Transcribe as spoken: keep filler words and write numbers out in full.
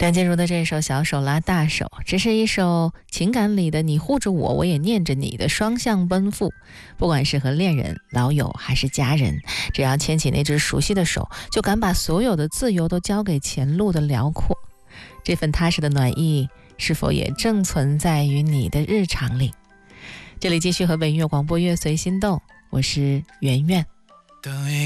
梁静茹的这首《小手拉大手》，这是一首情感里的你护着我，我也念着你的双向奔赴。不管是和恋人、老友还是家人，只要牵起那只熟悉的手，就敢把所有的自由都交给前路的辽阔。这份踏实的暖意，是否也正存在于你的日常里？这里继续河北音乐广播乐随心动，我是圆圆。